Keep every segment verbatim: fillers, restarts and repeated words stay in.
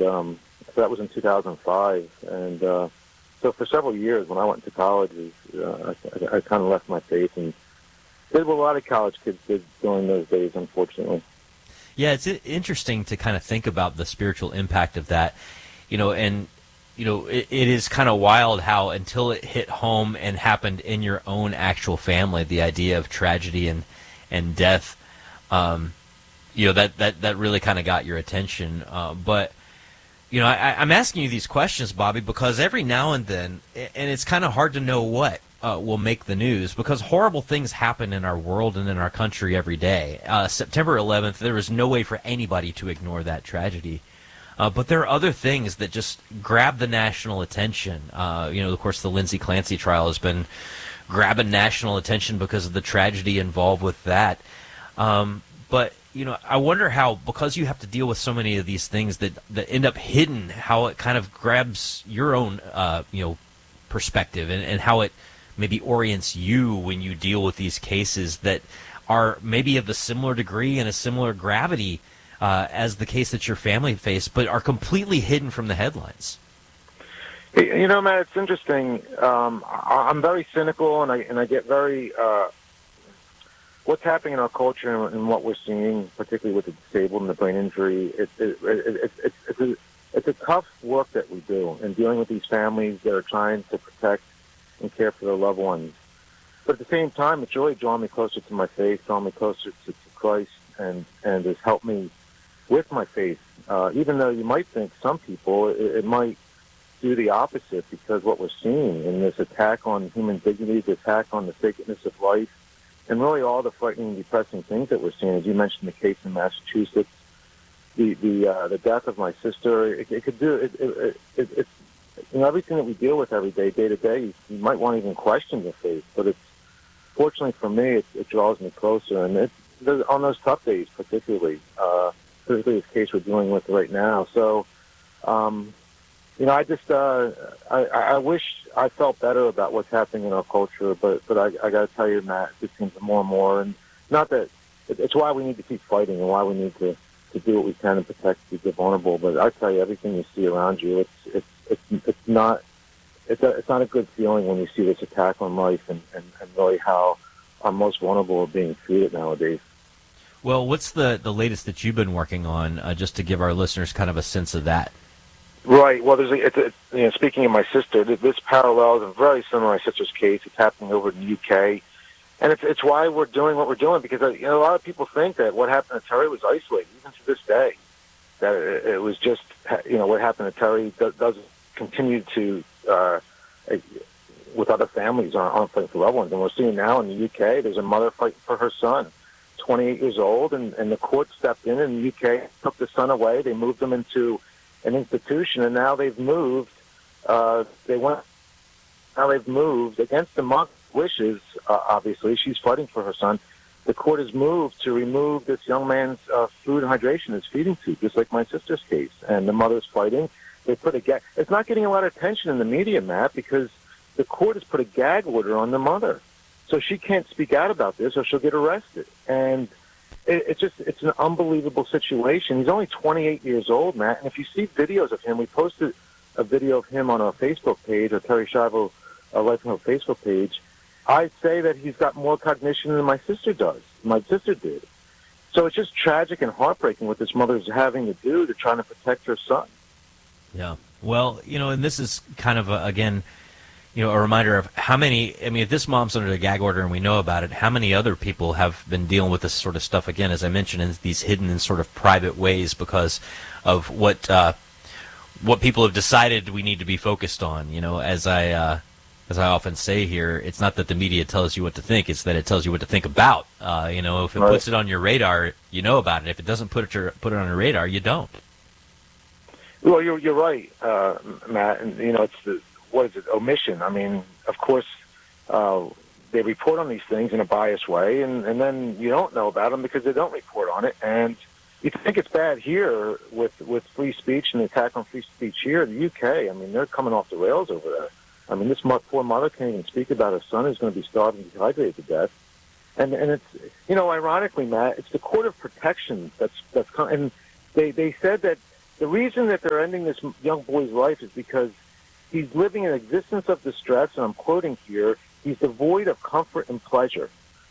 and um, so that was in two thousand five. And uh, so for several years, when I went to college, uh, I, I kind of left my faith and did what a lot of college kids did during those days, unfortunately. Yeah, it's interesting to kind of think about the spiritual impact of that, you know, and, you know, it, it is kind of wild how until it hit home and happened in your own actual family, the idea of tragedy and, and death, um, you know, that, that, that really kind of got your attention. Uh, but, you know, I, I'm asking you these questions, Bobby, because every now and then, and it's kind of hard to know what, Uh, will make the news because horrible things happen in our world and in our country every day. Uh, September eleventh, there was no way for anybody to ignore that tragedy. Uh, but there are other things that just grab the national attention. Uh, you know, of course, the Lindsay Clancy trial has been grabbing national attention because of the tragedy involved with that. Um, but, you know, I wonder how, because you have to deal with so many of these things that, that end up hidden, how it kind of grabs your own, uh, you know, perspective and, and how it maybe orients you when you deal with these cases that are maybe of a similar degree and a similar gravity uh, as the case that your family faced, but are completely hidden from the headlines. You know, Matt, it's interesting. Um, I'm very cynical, and I and I get very uh, what's happening in our culture and what we're seeing, particularly with the disabled and the brain injury. It, it, it, it, it, it's a it's a tough work that we do in dealing with these families that are trying to protect and care for their loved ones. But at the same time, it's really drawn me closer to my faith, drawn me closer to, to Christ, and, and has helped me with my faith. Uh, even though you might think some people, it, it might do the opposite, because what we're seeing in this attack on human dignity, the attack on the sacredness of life, and really all the frightening and depressing things that we're seeing, as you mentioned the case in Massachusetts, the the uh, the death of my sister, it, it could do it. it, it, it it's You know, everything that we deal with every day, day to day, you, you might want to even question your faith. But it's fortunately for me, it, it draws me closer. And it's on those tough days, particularly, uh, particularly this case we're dealing with right now. So, um, you know, I just uh, I, I wish I felt better about what's happening in our culture. But but I, I got to tell you, Matt, it seems more and more. And not that it, it's why we need to keep fighting and why we need to, to do what we can to protect the vulnerable. But I tell you, everything you see around you, it's it's It's, it's not it's, a, it's not a good feeling when you see this attack on life and, and, and really how our most vulnerable are being treated nowadays. Well, what's the, the latest that you've been working on, uh, just to give our listeners kind of a sense of that? Right. Well, there's a, it's a, you know, speaking of my sister, this parallels a very similar to my sister's case. It's happening over in the U K, and it's it's why we're doing what we're doing, because you know a lot of people think that what happened to Terry was isolated, even to this day. That it, it was just you know what happened to Terry doesn't continue to uh, with other families on, on fighting for loved ones. And we're seeing now in the U K, there's a mother fighting for her son, twenty-eight years old, and, and the court stepped in in the U K, took the son away. They moved him into an institution, and now they've moved. Uh, they went. Now they've moved against the mother's wishes. Uh, obviously, she's fighting for her son. The court has moved to remove this young man's uh, food and hydration, his feeding tube, just like my sister's case. And the mother's fighting. They put a gag. It's not getting a lot of attention in the media, Matt, because the court has put a gag order on the mother, so she can't speak out about this, or she'll get arrested. And it, it's just it's an unbelievable situation. He's only twenty-eight years old, Matt, and if you see videos of him, we posted a video of him on our Facebook page, or Terry Schiavo uh, Life on our Facebook page. I'd say that he's got more cognition than my sister does. My sister did. So it's just tragic and heartbreaking what this mother is having to do to try to protect her son. Yeah. Well, you know, and this is kind of, a, again, you know, a reminder of how many, I mean, if this mom's under a gag order and we know about it, how many other people have been dealing with this sort of stuff, again, as I mentioned, in these hidden and sort of private ways because of what uh, what people have decided we need to be focused on. You know, as I, uh, as I often say here, it's not that the media tells you what to think, it's that it tells you what to think about. Uh, you know, if it right. puts it on your radar, you know about it. If it doesn't put it, your, put it on your radar, you don't. Well, you're you're right, uh, Matt. And you know, it's the what is it? Omission. I mean, of course, uh, they report on these things in a biased way, and, and then you don't know about them because they don't report on it. And you think it's bad here with with free speech and the attack on free speech here in the U K. I mean, they're coming off the rails over there. I mean, this poor mother can't even speak about her son who's going to be starved and dehydrated to death. And and it's you know, ironically, Matt, it's the Court of Protection that's that's come, and they they said that. the reason that they're ending this young boy's life is because he's living an existence of distress, and I'm quoting here, he's devoid of comfort and pleasure.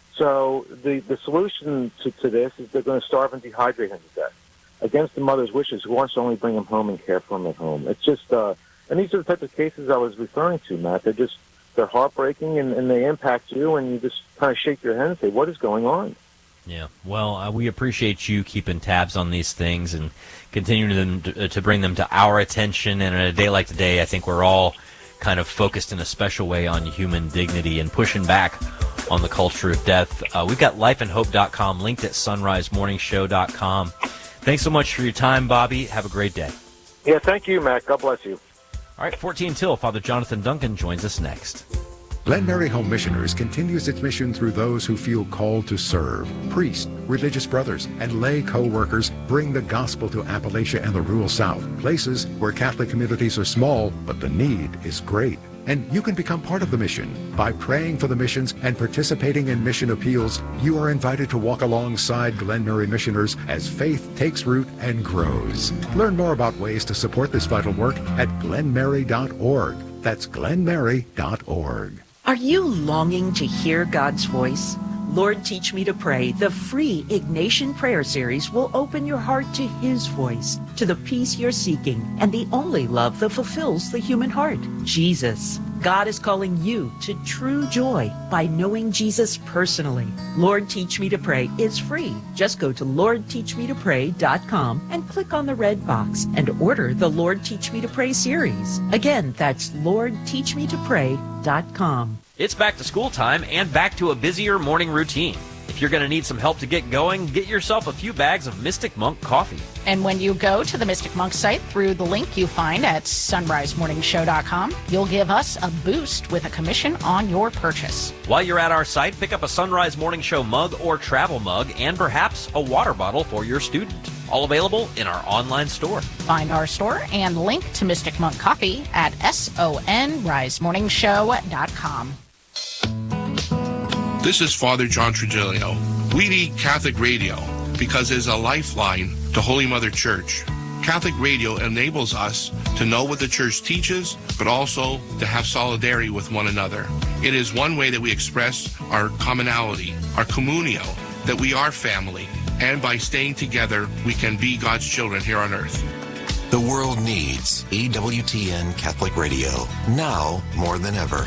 So the, the solution to, to this is they're going to starve and dehydrate him to death against the mother's wishes, who wants to only bring him home and care for him at home. It's just, uh, and these are the types of cases I was referring to, Matt. They're just, they're heartbreaking, and, and they impact you, and you just kind of shake your head and say, what is going on? Yeah, well, uh, we appreciate you keeping tabs on these things and continuing them to, to bring them to our attention. And on a day like today, I think we're all kind of focused in a special way on human dignity and pushing back on the culture of death. Uh, we've got life and hope dot com linked at sunrise morning show dot com. Thanks so much for your time, Bobby. Have a great day. Yeah, thank you, Matt. God bless you. All right, fourteen till, Father Jonathan Duncan joins us next. Glen Mary Home Missioners continues its mission through those who feel called to serve. Priests, religious brothers, and lay co-workers bring the gospel to Appalachia and the rural South, places where Catholic communities are small, but the need is great. And you can become part of the mission. By praying for the missions and participating in mission appeals, you are invited to walk alongside Glen Mary missioners as faith takes root and grows. Learn more about ways to support this vital work at glen mary dot org. That's glen mary dot org. Are you longing to hear God's voice? Lord, Teach Me to Pray, the free Ignatian Prayer Series, will open your heart to His voice, to the peace you're seeking, and the only love that fulfills the human heart, Jesus. God is calling you to true joy by knowing Jesus personally. Lord, Teach Me to Pray is free. Just go to lord teach me to pray dot com and click on the red box and order the Lord, Teach Me to Pray series. Again, that's lord teach me to pray dot com. It's back to school time and back to a busier morning routine. If you're going to need some help to get going, get yourself a few bags of Mystic Monk coffee. And when you go to the Mystic Monk site through the link you find at sunrise morning show dot com, you'll give us a boost with a commission on your purchase. While you're at our site, pick up a Sunrise Morning Show mug or travel mug and perhaps a water bottle for your student. All available in our online store. Find our store and link to Mystic Monk Coffee at sunrise morning show dot com. This is Father John Trigilio. We need Catholic radio because it is a lifeline to Holy Mother Church. Catholic radio enables us to know what the Church teaches, but also to have solidarity with one another. It is one way that we express our commonality, our communio, that we are family, and by staying together, we can be God's children here on earth. The world needs E W T N Catholic Radio, now more than ever.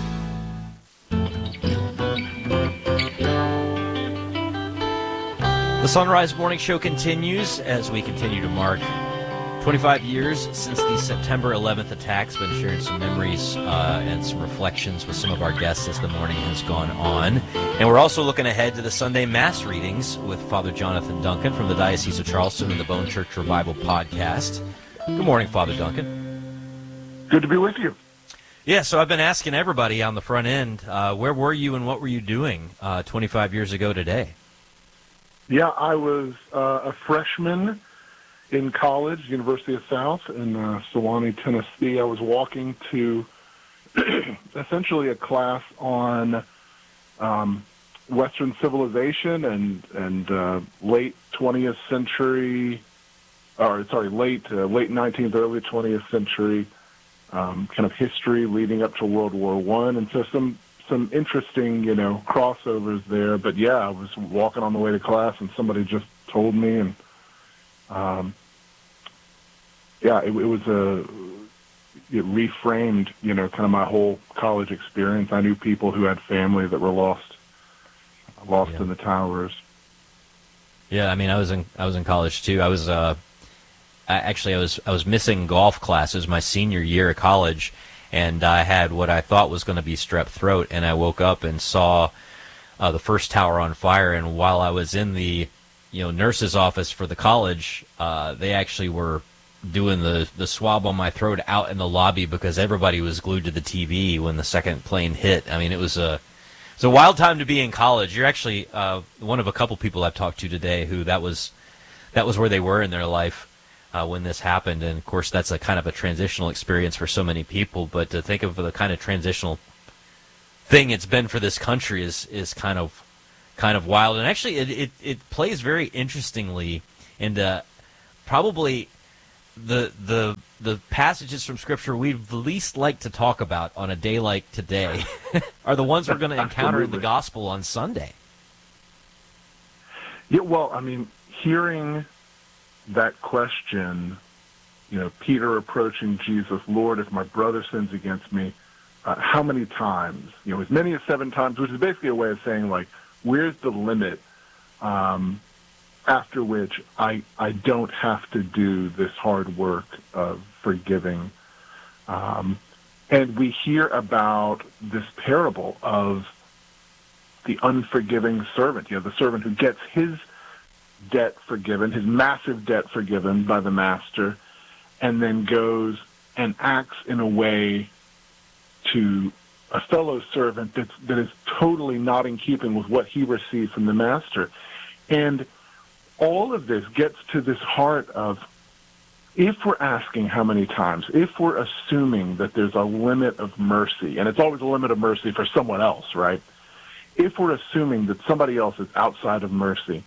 The Sunrise Morning Show continues as we continue to mark twenty-five years since the September eleventh attacks. Been sharing some memories uh, and some reflections with some of our guests as the morning has gone on. And we're also looking ahead to the Sunday Mass readings with Father Jonathan Duncan from the Diocese of Charleston and the Bone Church Revival podcast. Good morning, Father Duncan. Good to be with you. Yeah, so I've been asking everybody on the front end, uh, where were you and what were you doing uh, twenty-five years ago today? Yeah, I was uh, a freshman in college, University of South in uh, Sewanee, Tennessee. I was walking to essentially a class on um, Western civilization and and uh, late twentieth century, or sorry, late uh, late nineteenth, early twentieth century um, kind of history leading up to World War One, and so some. some interesting, you know, crossovers there. But yeah, I was walking on the way to class and somebody just told me, and um, yeah, it, it was a, it reframed, you know, kind of my whole college experience. I knew people who had family that were lost, lost yeah. in the towers. Yeah, I mean, I was in I was in college too. I was uh, I, actually I was I was missing golf classes my senior year of college. And I had what I thought was going to be strep throat, and I woke up and saw uh, the first tower on fire. And while I was in the, you know, nurse's office for the college, uh, they actually were doing the, the swab on my throat out in the lobby because everybody was glued to the T V when the second plane hit. I mean, it was a it was a wild time to be in college. You're actually uh, one of a couple people I've talked to today who that was that was where they were in their life. Uh, when this happened, and of course that's a kind of a transitional experience for so many people, but to think of the kind of transitional thing it's been for this country is is kind of kind of wild. And actually it, it, it plays very interestingly into probably the the the passages from Scripture we'd least like to talk about on a day like today are the ones we're going to encounter in the gospel on Sunday. Yeah, well, I mean, hearing that question, you know, Peter approaching Jesus, Lord, if my brother sins against me, uh, how many times? You know, as many as seven times, which is basically a way of saying, like, where's the limit um, after which I I don't have to do this hard work of forgiving? Um, and we hear about this parable of the unforgiving servant, you know, the servant who gets his debt forgiven, his massive debt forgiven by the master, and then goes and acts in a way to a fellow servant that's, that is totally not in keeping with what he received from the master. And all of this gets to this heart of, if we're asking how many times, if we're assuming that there's a limit of mercy, and it's always a limit of mercy for someone else, right? If we're assuming that somebody else is outside of mercy,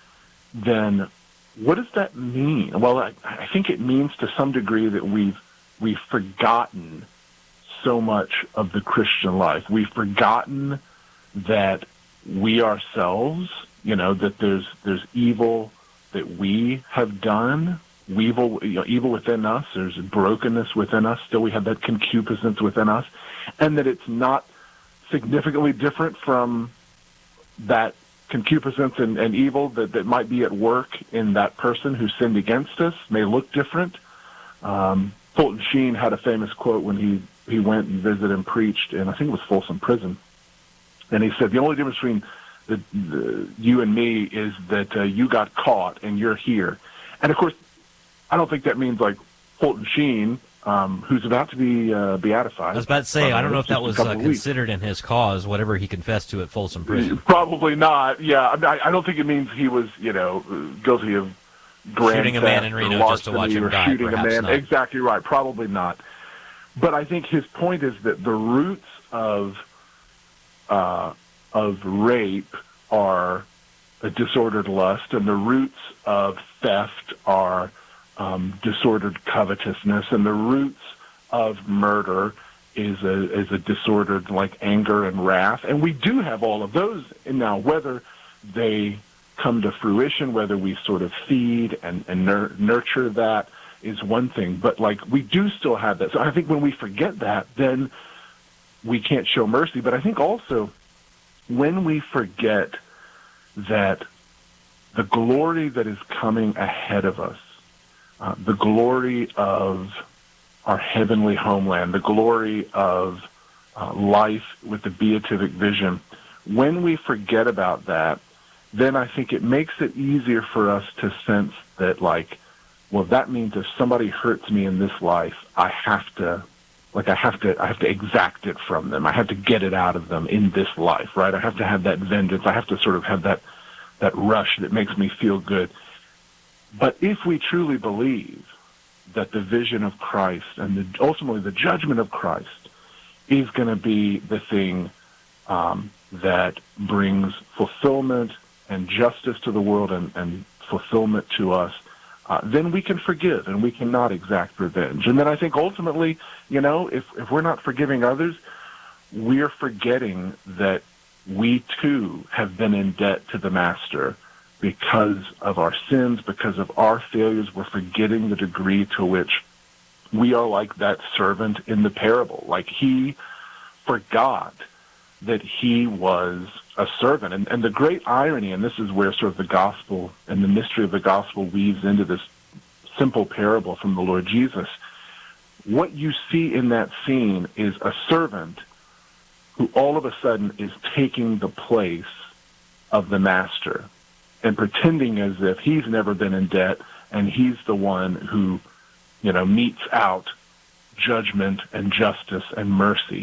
then what does that mean? Well, I, I think it means to some degree that we've we've forgotten so much of the Christian life. We've forgotten that we ourselves, you know, that there's there's evil that we have done, evil, you know, evil within us. There's brokenness within us. Still, we have that concupiscence within us, and that it's not significantly different from that concupiscence and, and evil that, that might be at work in that person who sinned against us. May look different. Um, Fulton Sheen had a famous quote when he, he went and visited and preached in, I think it was Folsom Prison. And he said, the only difference between the, the, you and me is that uh, you got caught and you're here. And, of course, I don't think that means like Fulton Sheen, Um, who's about to be uh, beatified. I was about to say, I don't know if that was uh, considered in his cause, whatever he confessed to at Folsom Prison. Probably not, yeah. I, mean, I, I don't think it means he was, you know, guilty of grand shooting a man in Reno just to watch him die, shooting a man. Not. Exactly right, probably not. But I think his point is that the roots of uh, of rape are a disordered lust, and the roots of theft are Um, disordered covetousness, and the roots of murder is a is a disordered like anger and wrath, and we do have all of those. And now, whether they come to fruition, whether we sort of feed and, and nur- nurture that, is one thing. But like we do still have that. So I think when we forget that, then we can't show mercy. But I think also when we forget that the glory that is coming ahead of us, Uh, the glory of our heavenly homeland, the glory of uh, life with the beatific vision, when we forget about that, then I think it makes it easier for us to sense that, like, well, that means if somebody hurts me in this life, I have to, like, I have to, I have to exact it from them. I have to get it out of them in this life, right? I have to have that vengeance. I have to sort of have that, that rush that makes me feel good. But if we truly believe that the vision of Christ and the, ultimately the judgment of Christ is going to be the thing um, that brings fulfillment and justice to the world and, and fulfillment to us, uh, then we can forgive and we cannot exact revenge. And then I think ultimately, you know, if, if we're not forgiving others, we're forgetting that we too have been in debt to the Master because of our sins, because of our failures. We're forgetting the degree to which we are like that servant in the parable. Like he forgot that he was a servant. And, and the great irony, and this is where sort of the gospel and the mystery of the gospel weaves into this simple parable from the Lord Jesus, what you see in that scene is a servant who all of a sudden is taking the place of the master and pretending as if he's never been in debt and he's the one who, you know, metes out judgment and justice and mercy.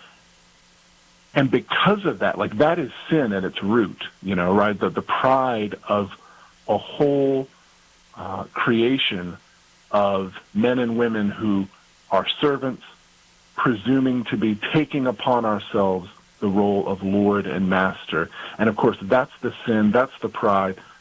And because of that, like that is sin at its root, you know, right? The, the pride of a whole uh, creation of men and women who are servants, presuming to be taking upon ourselves the role of Lord and Master. And of course, that's the sin, that's the pride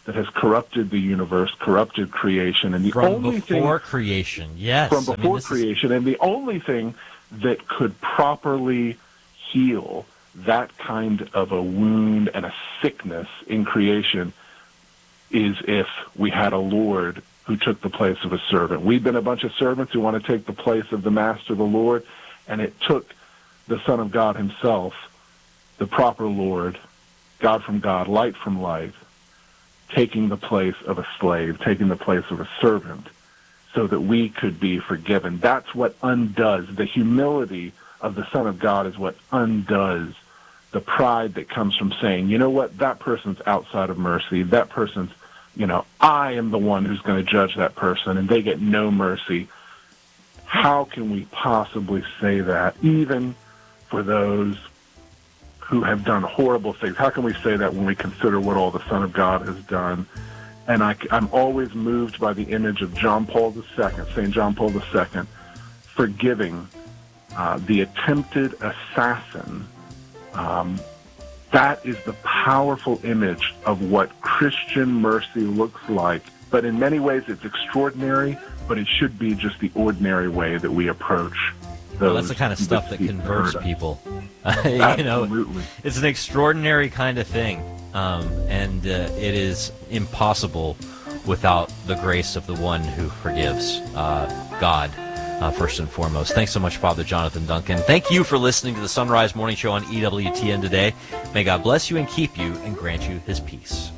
that has corrupted the universe, corrupted creation, and the from only before thing creation, yes, from before I mean, creation, is... and the only thing that could properly heal that kind of a wound and a sickness in creation is if we had a Lord who took the place of a servant. We've been a bunch of servants who want to take the place of the Master, the Lord, and it took the Son of God himself, the proper Lord, God from God, light from light, taking the place of a slave, taking the place of a servant, so that we could be forgiven. That's what undoes. The humility of the Son of God is what undoes the pride that comes from saying, you know what, that person's outside of mercy. That person's, you know, I am the one who's going to judge that person, and they get no mercy. How can we possibly say that, even for those who have done horrible things? How can we say that when we consider what all the Son of God has done? And I, I'm always moved by the image of John Paul the Second, Saint John Paul the Second, forgiving uh, the attempted assassin. Um, that is the powerful image of what Christian mercy looks like. But in many ways it's extraordinary, but it should be just the ordinary way that we approach those. Well, that's the kind of stuff that converts people. you Absolutely. know, it's an extraordinary kind of thing, um, and uh, it is impossible without the grace of the one who forgives, uh, God, uh, first and foremost. Thanks so much, Father Jonathan Duncan. Thank you for listening to the Sunrise Morning Show on E W T N today. May God bless you and keep you and grant you his peace.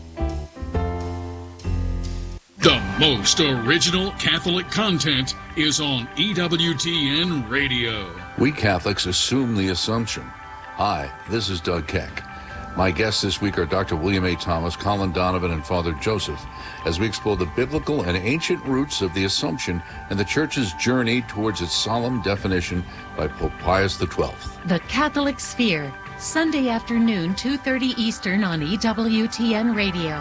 The most original Catholic content is on E W T N Radio. We Catholics assume the assumption. Hi, this is Doug Keck. My guests this week are Doctor William A. Thomas, Colin Donovan, and Father Joseph, as we explore the biblical and ancient roots of the Assumption and the Church's journey towards its solemn definition by Pope Pius the twelfth. The Catholic Sphere, Sunday afternoon, two thirty Eastern on E W T N Radio.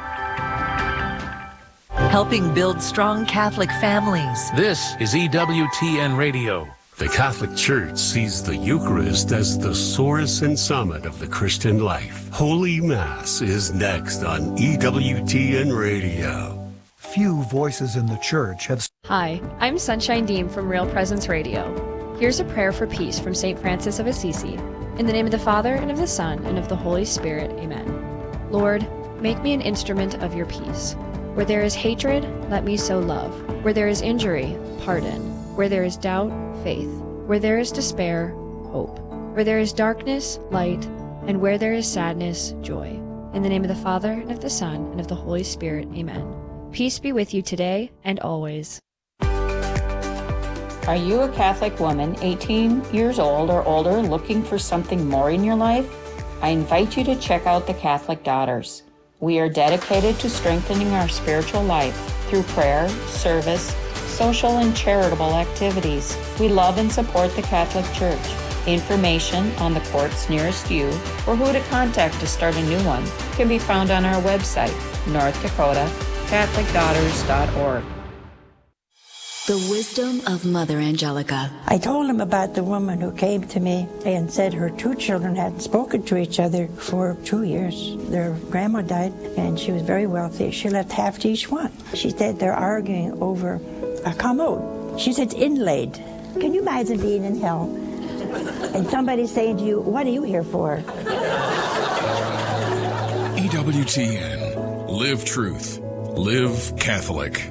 Helping build strong Catholic families. This is E W T N Radio. The Catholic Church sees the Eucharist as the source and summit of the Christian life. Holy Mass is next on E W T N Radio. Few voices in the church have... Hi, I'm Sunshine Deem from Real Presence Radio. Here's a prayer for peace from Saint Francis of Assisi. In the name of the Father, and of the Son, and of the Holy Spirit, amen. Lord, make me an instrument of your peace. Where there is hatred, let me sow love. Where there is injury, pardon. Where there is doubt, faith. Where there is despair, hope. Where there is darkness, light. And where there is sadness, joy. In the name of the Father, and of the Son, and of the Holy Spirit, amen. Peace be with you today and always. Are you a Catholic woman, eighteen years old or older, looking for something more in your life? I invite you to check out the Catholic Daughters. We are dedicated to strengthening our spiritual life through prayer, service, social and charitable activities. We love and support the Catholic Church. Information on the courts nearest you or who to contact to start a new one can be found on our website, North Dakota Catholic Daughters dot org. The wisdom of Mother Angelica. I told him about the woman who came to me and said her two children hadn't spoken to each other for two years. Their grandma died, and she was very wealthy. She left half to each one. She said they're arguing over a commode. She said it's inlaid. Can you imagine being in hell and somebody saying to you, what are you here for? E W T N. Live truth. Live Catholic.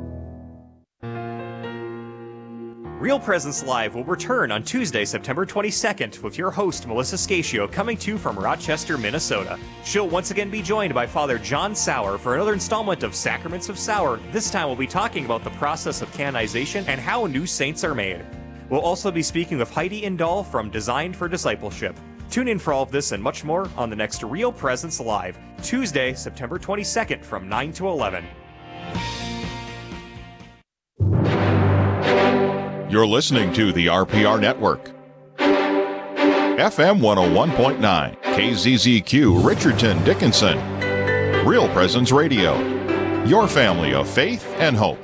Real Presence Live will return on Tuesday, September twenty-second, with your host, Melissa Scaccio, coming to you from Rochester, Minnesota. She'll once again be joined by Father John Sauer for another installment of Sacraments of Sauer. This time we'll be talking about the process of canonization and how new saints are made. We'll also be speaking with Heidi Indahl from Designed for Discipleship. Tune in for all of this and much more on the next Real Presence Live, Tuesday, September twenty-second from nine to eleven. You're listening to the R P R Network. F M one oh one point nine, K Z Z Q, Richardson, Dickinson. Real Presence Radio. Your family of faith and hope.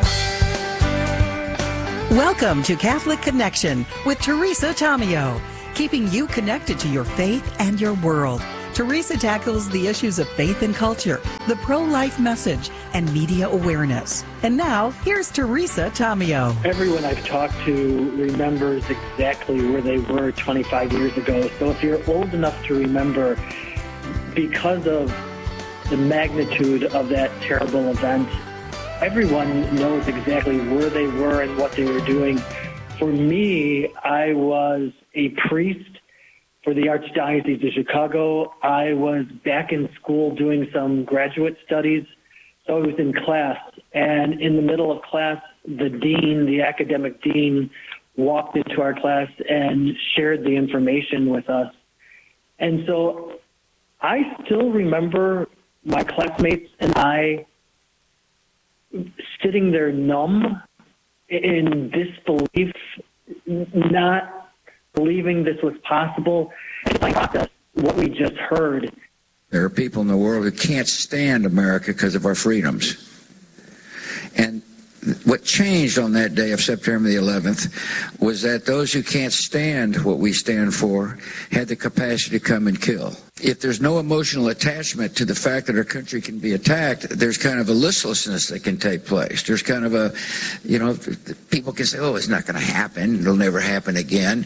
Welcome to Catholic Connection with Teresa Tomeo. keeping you connected to your faith and your world. Teresa tackles the issues of faith and culture, the pro-life message, and media awareness. And now, here's Teresa Tomeo. Everyone I've talked to remembers exactly where they were twenty-five years ago. So if you're old enough to remember, because of the magnitude of that terrible event, everyone knows exactly where they were and what they were doing. For me, I was a priest for the Archdiocese of Chicago. I was back in school doing some graduate studies, so I was in class. And in the middle of class, the dean, the academic dean, walked into our class and shared the information with us. And so I still remember my classmates and I sitting there numb in disbelief, not believing this was possible, and I process what we just heard. There are people in the world who can't stand America because of our freedoms. And what changed on that day of September the eleventh was that those who can't stand what we stand for had the capacity to come and kill. If there's no emotional attachment to the fact that our country can be attacked, there's kind of a listlessness that can take place. There's kind of a, you know, people can say, oh, it's not going to happen. It'll never happen again.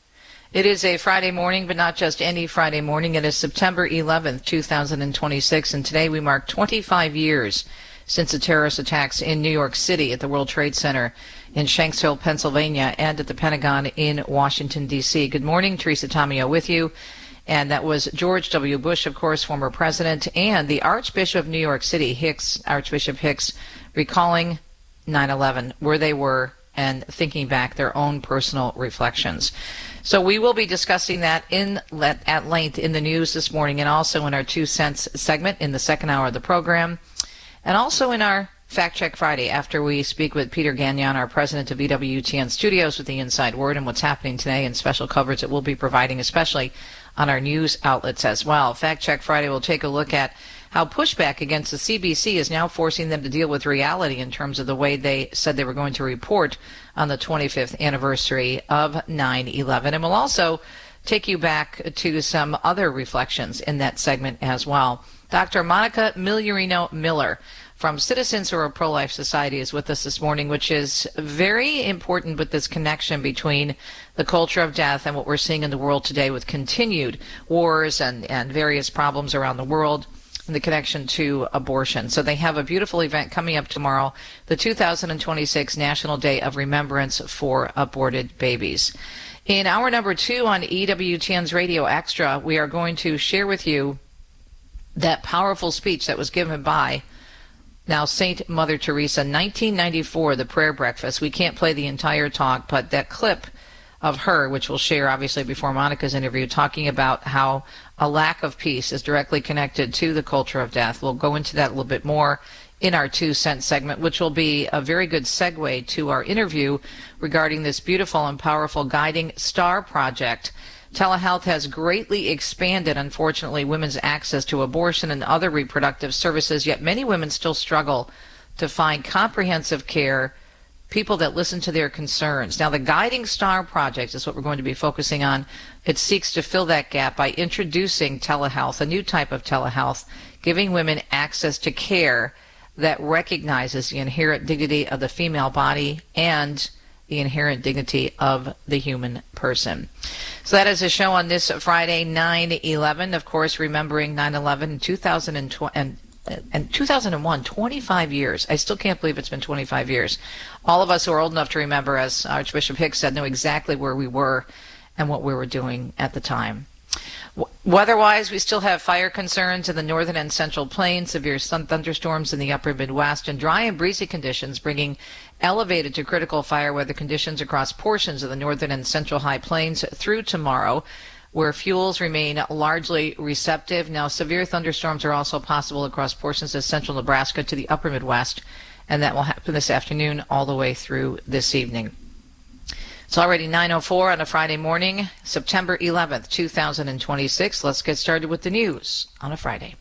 It is a Friday morning, but not just any Friday morning. It is September eleventh, two thousand twenty-six, and today we mark twenty-five years since the terrorist attacks in New York City at the World Trade Center, in Shanksville, Pennsylvania, and at the Pentagon in Washington, D C Good morning, Teresa Tomeo with you. And that was George W. Bush, of course, former president, and the Archbishop of New York City, Hicks, Archbishop Hicks, recalling nine eleven, where they were, and thinking back their own personal reflections. So we will be discussing that in at length in the news this morning, and also in our Two Cents segment in the second hour of the program, and also in our Fact Check Friday after we speak with Peter Gagnon, our president of E W T N Studios, with the Inside Word and what's happening today and special coverage that we'll be providing, especially on our news outlets as well. Fact Check Friday will take a look at how pushback against the C B C is now forcing them to deal with reality in terms of the way they said they were going to report on the twenty-fifth anniversary of nine eleven. And we'll also take you back to some other reflections in that segment as well. Doctor Monica Migliorino Miller from Citizens for a Pro-Life Society is with us this morning, which is very important with this connection between the culture of death and what we're seeing in the world today with continued wars and, and various problems around the world, and the connection to abortion. So they have a beautiful event coming up tomorrow, the two thousand twenty-six National Day of Remembrance for Aborted Babies. In hour number two on E W T N's Radio Extra, we are going to share with you that powerful speech that was given by now Saint Mother Teresa, nineteen ninety-four, the prayer breakfast. We can't play the entire talk, but that clip of her, which we'll share obviously before Monica's interview, talking about how a lack of peace is directly connected to the culture of death. We'll go into that a little bit more in our Two Cents segment, which will be a very good segue to our interview regarding this beautiful and powerful Guiding Star Project. Telehealth has greatly expanded, unfortunately, women's access to abortion and other reproductive services, yet many women still struggle to find comprehensive care, people that listen to their concerns. Now, the Guiding Star Project is what we're going to be focusing on. It seeks to fill that gap by introducing telehealth, a new type of telehealth, giving women access to care that recognizes the inherent dignity of the female body and the inherent dignity of the human person. So that is a show on this Friday, nine eleven. Of course, remembering nine eleven in two thousand twenty and and two thousand one, twenty-five years. I still can't believe it's been twenty-five years. All of us who are old enough to remember, as Archbishop Hicks said, know exactly where we were and what we were doing at the time. Weather-wise, we still have fire concerns in the northern and central plains, severe sun thunderstorms in the upper Midwest, and dry and breezy conditions bringing elevated to critical fire weather conditions across portions of the northern and central high plains through tomorrow, where fuels remain largely receptive. Now, severe thunderstorms are also possible across portions of central Nebraska to the upper Midwest, and that will happen this afternoon all the way through this evening. It's already nine oh four on a Friday morning, September eleventh, two thousand twenty-six. Let's get started with the news on a Friday.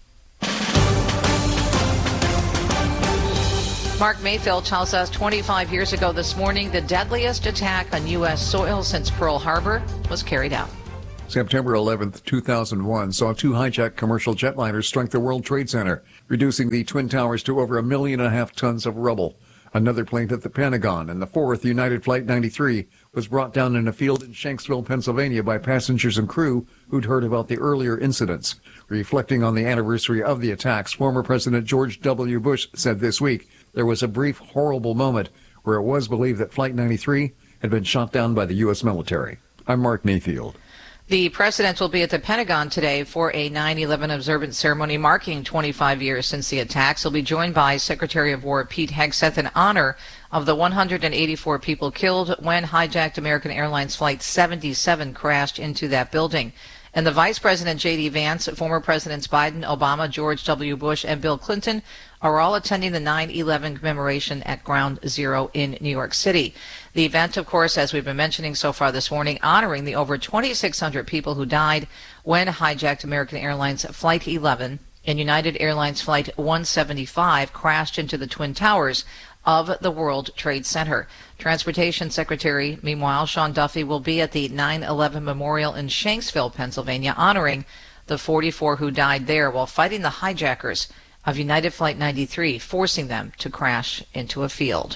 Mark Mayfield tells us twenty-five years ago this morning, the deadliest attack on U S soil since Pearl Harbor was carried out. September eleventh, two thousand one saw two hijacked commercial jetliners strike the World Trade Center, reducing the Twin Towers to over a million and a half tons of rubble. Another plane hit the Pentagon, and the fourth, United Flight ninety-three, was brought down in a field in Shanksville, Pennsylvania by passengers and crew who'd heard about the earlier incidents. Reflecting on the anniversary of the attacks, former President George W. Bush said this week there was a brief, horrible moment where it was believed that Flight ninety-three had been shot down by the U S military. I'm Mark Mayfield. The president will be at the Pentagon today for a nine eleven observance ceremony marking twenty-five years since the attacks. He'll be joined by Secretary of War Pete Hegseth in honor of the one hundred eighty-four people killed when hijacked American Airlines Flight seventy-seven crashed into that building. And the Vice President J D. Vance, former Presidents Biden, Obama, George W. Bush, and Bill Clinton are all attending the nine eleven commemoration at Ground Zero in New York City. The event, of course, as we've been mentioning so far this morning, honoring the over twenty-six hundred people who died when hijacked American Airlines Flight eleven and United Airlines Flight one seventy-five crashed into the Twin Towers of the World Trade Center. Transportation Secretary, meanwhile, Sean Duffy, will be at the nine eleven Memorial in Shanksville, Pennsylvania, honoring the forty-four who died there while fighting the hijackers of United Flight ninety-three, forcing them to crash into a field.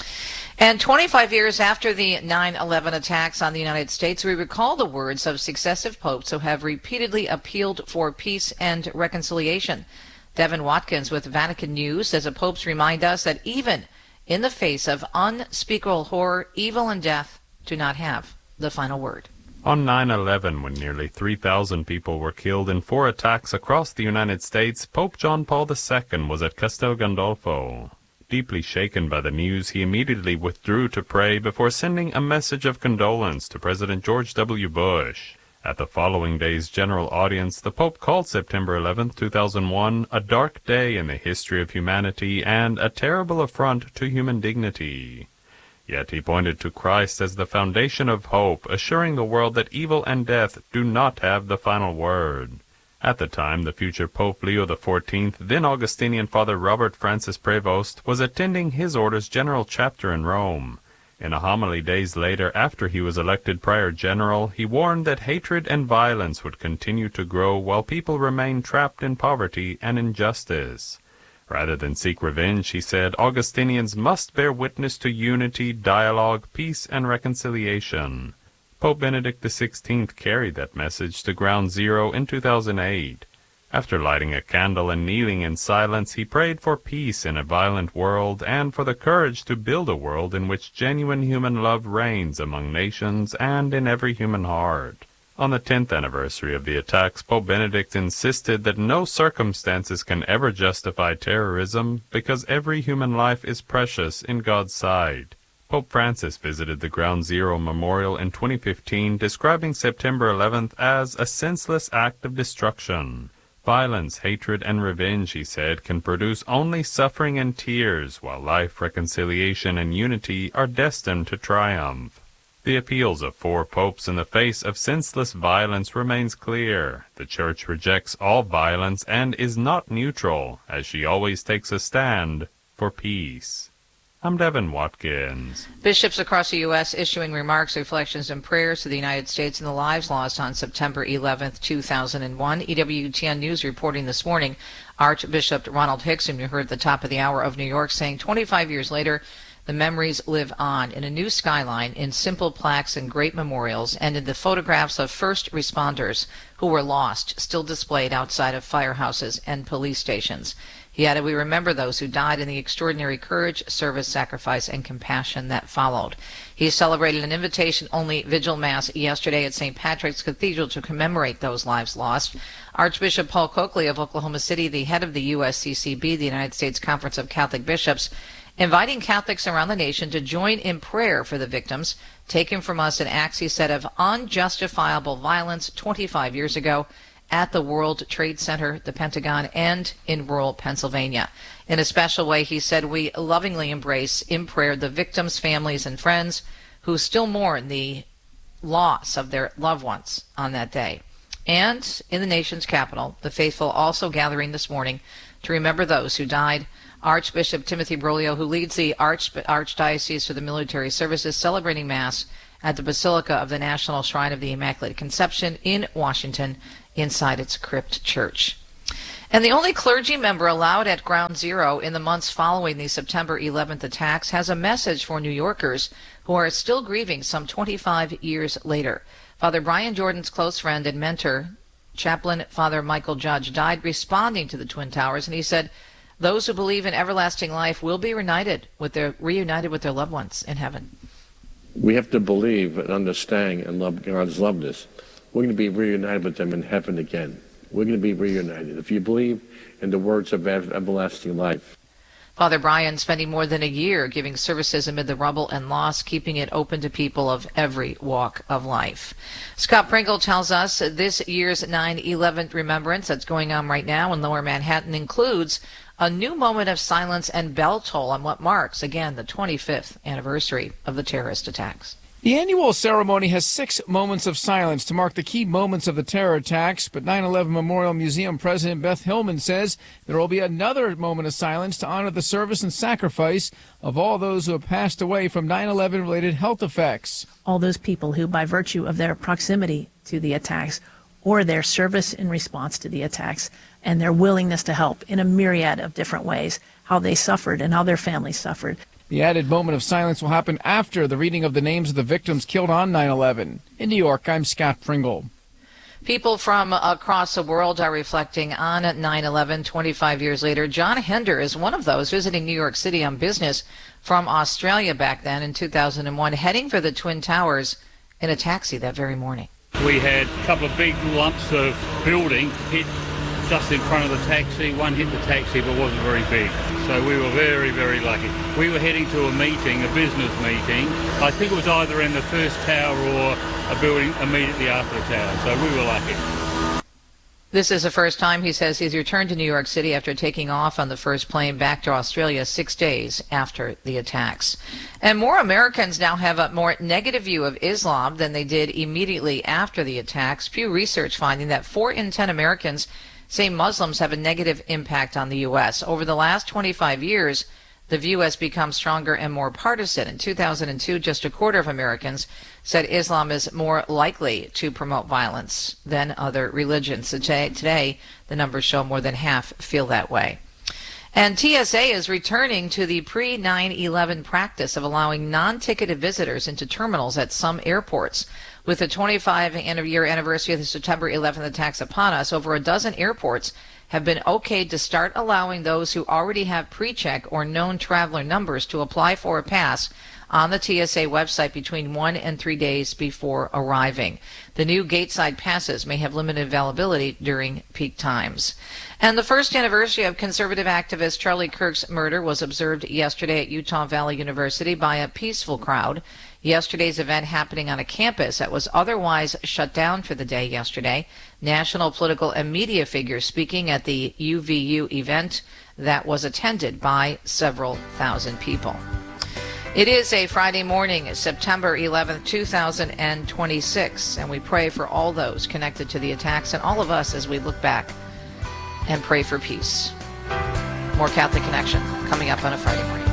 And twenty-five years after the nine eleven attacks on the United States, we recall the words of successive popes who have repeatedly appealed for peace and reconciliation. Devin Watkins with Vatican News says the popes remind us that even in the face of unspeakable horror, evil and death do not have the final word. On nine eleven, when nearly three thousand people were killed in four attacks across the United States, Pope John Paul the Second was at Castel Gandolfo. Deeply shaken by the news, he immediately withdrew to pray before sending a message of condolence to President George W. Bush. At the following day's general audience, the Pope called September eleventh, two thousand one, a dark day in the history of humanity and a terrible affront to human dignity. Yet he pointed to Christ as the foundation of hope, assuring the world that evil and death do not have the final word. At the time, the future Pope Leo the fourteenth, then Augustinian Father Robert Francis Prevost, was attending his order's general chapter in Rome. In a homily days later, after he was elected Prior General, he warned that hatred and violence would continue to grow while people remain trapped in poverty and injustice. Rather than seek revenge, he said, Augustinians must bear witness to unity, dialogue, peace, and reconciliation. Pope Benedict the sixteenth carried that message to Ground Zero in two thousand eight. After lighting a candle and kneeling in silence, he prayed for peace in a violent world and for the courage to build a world in which genuine human love reigns among nations and in every human heart. On the tenth anniversary of the attacks, Pope Benedict insisted that no circumstances can ever justify terrorism because every human life is precious in God's sight. Pope Francis visited the Ground Zero Memorial in twenty fifteen, describing September eleventh as a senseless act of destruction. Violence, hatred, and revenge, he said, can produce only suffering and tears, while life, reconciliation, and unity are destined to triumph. The appeals of four popes in the face of senseless violence remains clear. The Church rejects all violence and is not neutral, as she always takes a stand for peace. I'm Devin Watkins. Bishops across the U S issuing remarks, reflections, and prayers to the United States and the lives lost on September eleventh, two thousand one. E W T N News reporting this morning, Archbishop Ronald Hickson, you heard at the top of the hour of New York, saying twenty-five years later, the memories live on in a new skyline, in simple plaques and great memorials, and in the photographs of first responders who were lost, still displayed outside of firehouses and police stations. He added, we remember those who died in the extraordinary courage, service, sacrifice, and compassion that followed. He celebrated an invitation-only vigil mass yesterday at Saint Patrick's Cathedral to commemorate those lives lost. Archbishop Paul Coakley of Oklahoma City, the head of the U S C C B, the United States Conference of Catholic Bishops, inviting Catholics around the nation to join in prayer for the victims taken from us in acts, he said, of unjustifiable violence twenty-five years ago at the World Trade Center, the Pentagon, and in rural Pennsylvania. In a special way, he said, we lovingly embrace in prayer the victims' families and friends who still mourn the loss of their loved ones on that day. And in the nation's capital, the faithful also gathering this morning to remember those who died. Archbishop Timothy Broglio, who leads the Arch- Archdiocese for the Military Services, celebrating Mass at the Basilica of the National Shrine of the Immaculate Conception in Washington, inside its crypt church. And the only clergy member allowed at Ground Zero in the months following the September eleventh attacks has a message for New Yorkers who are still grieving some twenty-five years later. Father Brian Jordan's close friend and mentor, Chaplain Father Michael Judge, died responding to the Twin Towers, and he said, "Those who believe in everlasting life will be reunited with their reunited with their loved ones in heaven." We have to believe and understand and love God's loved us. We're going to be reunited with them in heaven again. We're going to be reunited if you believe in the words of everlasting life. Father Brian spending more than a year giving services amid the rubble and loss, keeping it open to people of every walk of life. Scott Pringle tells us this year's nine eleven remembrance that's going on right now in Lower Manhattan includes a new moment of silence and bell toll on what marks, again, the twenty-fifth anniversary of the terrorist attacks. The annual ceremony has six moments of silence to mark the key moments of the terror attacks, but nine eleven Memorial Museum President Beth Hillman says there will be another moment of silence to honor the service and sacrifice of all those who have passed away from nine eleven related health effects. All those people who, by virtue of their proximity to the attacks or their service in response to the attacks and their willingness to help in a myriad of different ways, how they suffered and how their families suffered. The added moment of silence will happen after the reading of the names of the victims killed on nine eleven. In New York, I'm Scott Pringle. People from across the world are reflecting on nine eleven twenty-five years later. John Hender is one of those visiting New York City on business from Australia back then in two thousand one, heading for the Twin Towers in a taxi that very morning. We had a couple of big lumps of building hit just in front of the taxi. One hit the taxi but wasn't very big. So we were very, very lucky. We were heading to a meeting, a business meeting. I think it was either in the first tower or a building immediately after the tower. So we were lucky. This is the first time, he says, he's returned to New York City after taking off on the first plane back to Australia six days after the attacks. And more Americans now have a more negative view of Islam than they did immediately after the attacks. Pew Research finding that four in ten Americans say Muslims have a negative impact on the U S. Over the last twenty-five years, the view has become stronger and more partisan. In two thousand two, just a quarter of Americans said Islam is more likely to promote violence than other religions. Today, today the numbers show more than half feel that way. And T S A is returning to the pre nine eleven practice of allowing non-ticketed visitors into terminals at some airports. With the twenty-five year anniversary of the September eleventh attacks upon us, over a dozen airports have been okayed to start allowing those who already have pre-check or known traveler numbers to apply for a pass on the T S A website between one and three days before arriving. The new gateside passes may have limited availability during peak times. And the first anniversary of conservative activist Charlie Kirk's murder was observed yesterday at Utah Valley University by a peaceful crowd. Yesterday's event happening on a campus that was otherwise shut down for the day yesterday. National political and media figures speaking at the U V U event that was attended by several thousand people. It is a Friday morning, September eleventh, two thousand twenty-six, and we pray for all those connected to the attacks and all of us as we look back and pray for peace. More Catholic Connection coming up on a Friday morning.